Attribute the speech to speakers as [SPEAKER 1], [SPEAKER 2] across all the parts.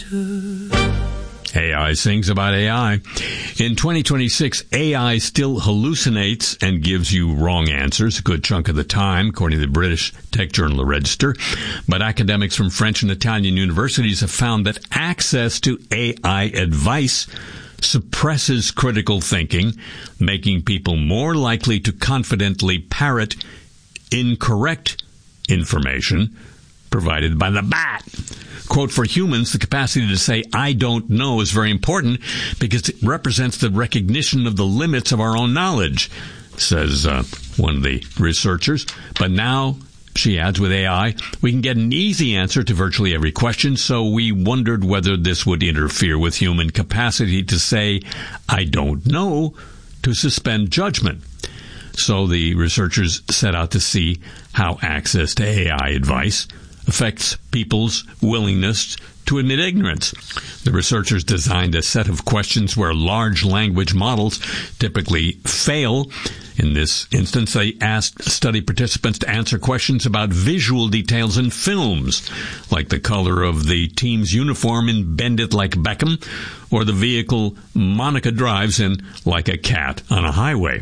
[SPEAKER 1] AI sings about AI. In 2026, AI still hallucinates and gives you wrong answers a good chunk of the time, according to the British tech journal The Register. But academics from French and Italian universities have found that access to AI advice suppresses critical thinking, making people more likely to confidently parrot incorrect information provided by the bat. Quote, for humans, the capacity to say, I don't know, is very important because it represents the recognition of the limits of our own knowledge, says one of the researchers. But now, she adds, with AI, we can get an easy answer to virtually every question, so we wondered whether this would interfere with human capacity to say, I don't know, to suspend judgment. So the researchers set out to see how access to AI advice affects people's willingness to admit ignorance. The researchers designed a set of questions where large language models typically fail. In this instance, they asked study participants to answer questions about visual details in films, like the color of the team's uniform in Bend It Like Beckham, or the vehicle Monica drives in Like a Cat on a Highway.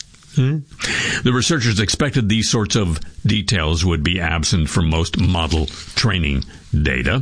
[SPEAKER 1] The researchers expected these sorts of details would be absent from most model training data,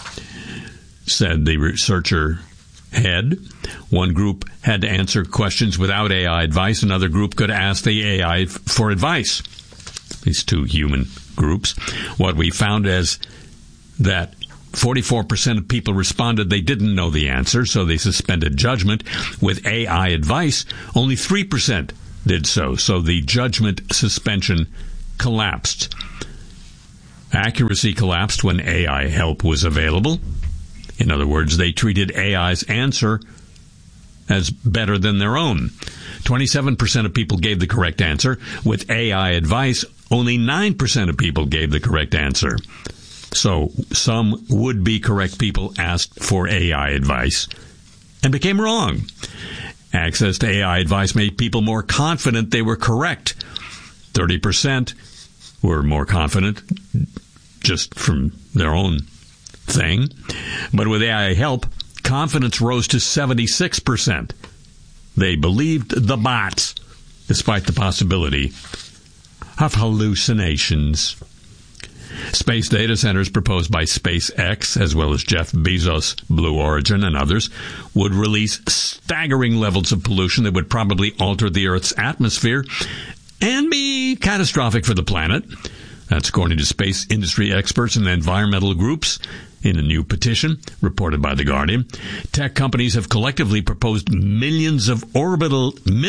[SPEAKER 1] said the researcher head. One group had to answer questions without AI advice. Another group could ask the AI for advice. These two human groups. What we found is that 44% of people responded they didn't know the answer, so they suspended judgment. With AI advice, only 3% did so the judgment suspension collapsed. Accuracy collapsed when AI help was available. In other words, they treated AI's answer as better than their own. 27% of people gave the correct answer. With AI advice, only 9% of people gave the correct answer. So some would-be correct people asked for AI advice and became wrong. Access to AI advice made people more confident they were correct. 30% were more confident just from their own thing. But with AI help, confidence rose to 76%. They believed the bots, despite the possibility of hallucinations. Space data centers proposed by SpaceX, as well as Jeff Bezos' Blue Origin and others, would release staggering levels of pollution that would probably alter the Earth's atmosphere and be catastrophic for the planet. That's according to space industry experts and environmental groups in a new petition reported by The Guardian. Tech companies have collectively proposed millions of orbital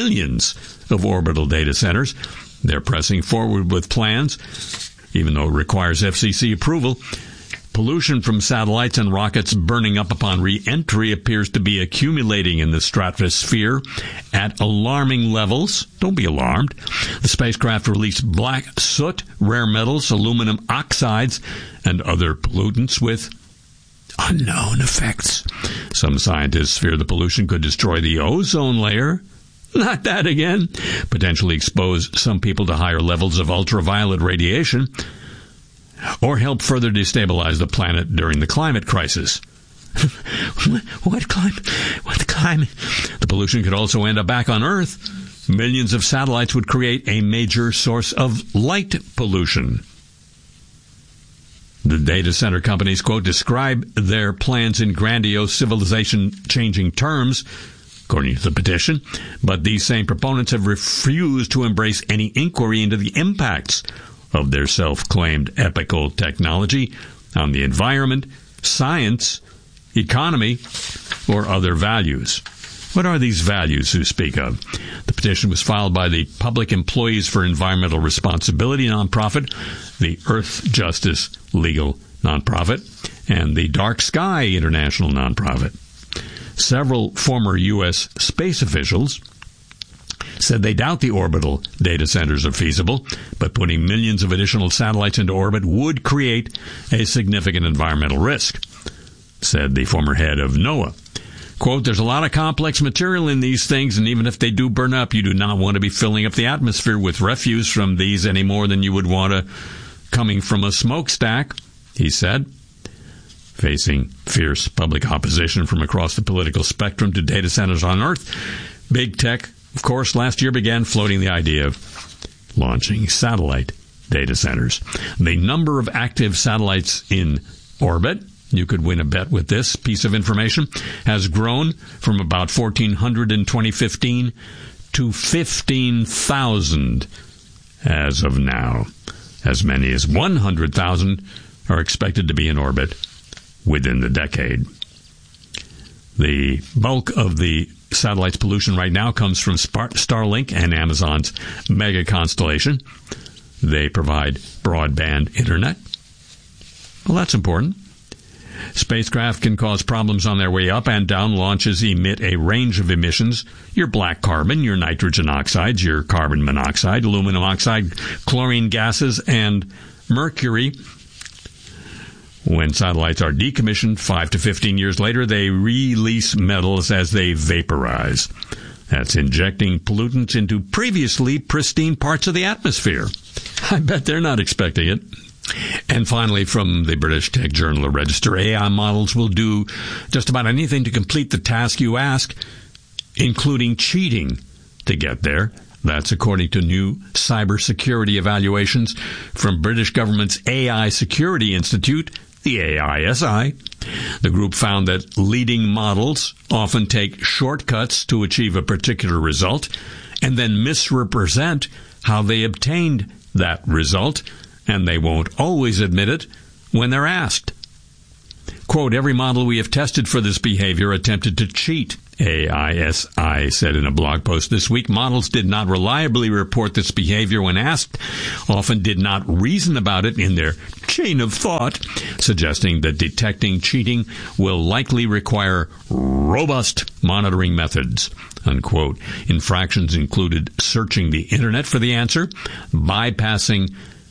[SPEAKER 1] data centers. They're pressing forward with plans, even though it requires FCC approval. Pollution from satellites and rockets burning up upon re-entry appears to be accumulating in the stratosphere at alarming levels. Don't be alarmed. The spacecraft released black soot, rare metals, aluminum oxides, and other pollutants with unknown effects. Some scientists fear the pollution could destroy the ozone layer. Not that again. Potentially expose some people to higher levels of ultraviolet radiation, or help further destabilize the planet during the climate crisis. What climate? What the climate? The pollution could also end up back on Earth. Millions of satellites would create a major source of light pollution. The data center companies, quote, describe their plans in grandiose civilization-changing terms, according to the petition, but these same proponents have refused to embrace any inquiry into the impacts of their self-claimed epical technology on the environment, science, economy, or other values. What are these values who speak of? The petition was filed by the Public Employees for Environmental Responsibility nonprofit, the Earth Justice Legal nonprofit, and the Dark Sky International nonprofit. Several former U.S. space officials said they doubt the orbital data centers are feasible, but putting millions of additional satellites into orbit would create a significant environmental risk, said the former head of NOAA. Quote, there's a lot of complex material in these things, and even if they do burn up, you do not want to be filling up the atmosphere with refuse from these any more than you would want to coming from a smokestack, he said. Facing fierce public opposition from across the political spectrum to data centers on Earth, big tech, of course, last year began floating the idea of launching satellite data centers. The number of active satellites in orbit, you could win a bet with this piece of information, has grown from about 1,400 in 2015 to 15,000 as of now. As many as 100,000 are expected to be in orbit within the decade. The bulk of the satellite's pollution right now comes from Starlink and Amazon's mega constellation. They provide broadband internet. Well, that's important. Spacecraft can cause problems on their way up and down. Launches emit a range of emissions. Your black carbon, your nitrogen oxides, your carbon monoxide, aluminum oxide, chlorine gases, and mercury. When satellites are decommissioned 5 to 15 years later, they release metals as they vaporize. That's injecting pollutants into previously pristine parts of the atmosphere. I bet they're not expecting it. And finally, from the British tech journal The Register, AI models will do just about anything to complete the task you ask, including cheating to get there. That's according to new cybersecurity evaluations from British government's AI Security Institute, the AISI. The group found that leading models often take shortcuts to achieve a particular result and then misrepresent how they obtained that result, and they won't always admit it when they're asked. Quote, every model we have tested for this behavior attempted to cheat, AISI said in a blog post this week. Models did not reliably report this behavior when asked, often did not reason about it in their chain of thought, suggesting that detecting cheating will likely require robust monitoring methods, unquote. Infractions included searching the internet for the answer, bypassing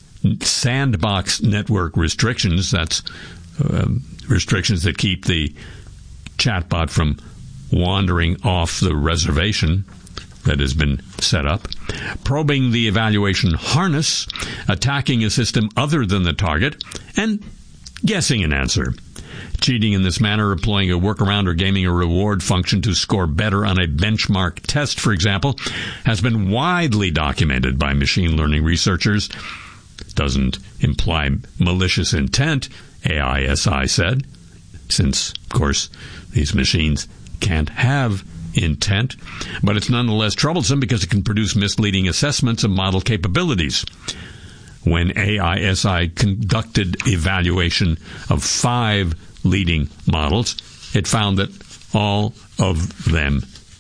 [SPEAKER 1] sandbox network restrictions, that's restrictions that keep the chatbot from wandering off the reservation that has been set up, probing the evaluation harness, attacking a system other than the target, and guessing an answer. Cheating in this manner, employing a workaround or gaming a reward function to score better on a benchmark test, for example, has been widely documented by machine learning researchers. Doesn't imply malicious intent, AISI said, since, of course, these machines can't have intent, but it's nonetheless troublesome because it can produce misleading assessments of model capabilities. When AISI conducted evaluation of 5 leading models, it found that all of them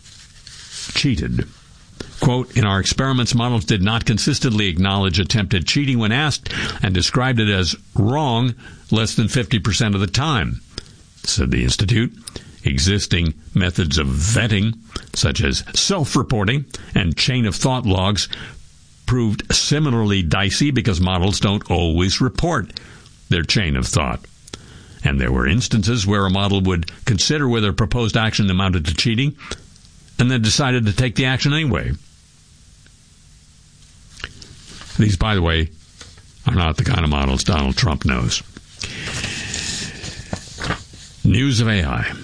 [SPEAKER 1] cheated. Quote, in our experiments, models did not consistently acknowledge attempted cheating when asked and described it as wrong less than 50% of the time, said the Institute. Existing methods of vetting, such as self-reporting and chain-of-thought logs, proved similarly dicey because models don't always report their chain of thought. And there were instances where a model would consider whether a proposed action amounted to cheating and then decided to take the action anyway. These, by the way, are not the kind of models Donald Trump knows. News of AI.